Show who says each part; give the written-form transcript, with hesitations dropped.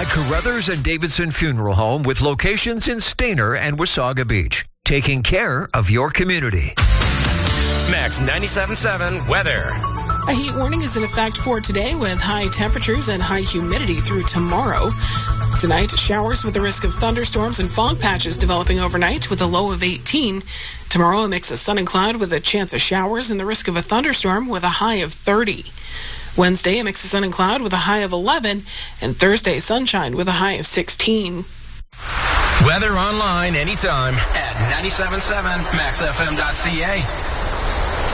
Speaker 1: by Carruthers and Davidson Funeral Home with locations in Stayner and Wasaga Beach. Taking care of your community.
Speaker 2: Max 97.7 weather.
Speaker 3: A heat warning is in effect for today with high temperatures and high humidity through tomorrow. Tonight, showers with the risk of thunderstorms and fog patches developing overnight with a low of 18. Tomorrow, a mix of sun and cloud with a chance of showers and the risk of a thunderstorm with a high of 30. Wednesday, a mix of sun and cloud with a high of 11. And Thursday, sunshine with a high of 16.
Speaker 2: Weather online anytime at 97.7maxfm.ca.